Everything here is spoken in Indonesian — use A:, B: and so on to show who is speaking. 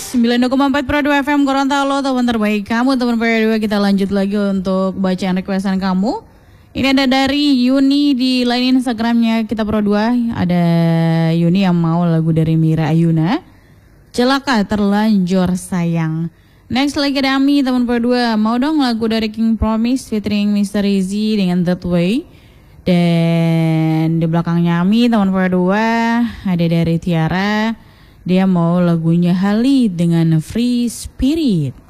A: 92,4 Pro 2 FM Gorontalo, teman terbaik kamu, teman Pro 2. Kita lanjut lagi untuk bacaan requestan kamu. Ini ada dari Yuni di line Instagramnya kita Pro 2. Ada Yuni yang mau lagu dari Mira Ayuna, Celaka Terlanjur Sayang. Next lagi ada Ami, teman Pro 2. Mau dong lagu dari King Promise featuring Mr. Easy dengan That Way. Dan di belakangnya Ami, teman Pro 2, ada dari Tiara. Dia mau lagunya Hali dengan Free Spirit.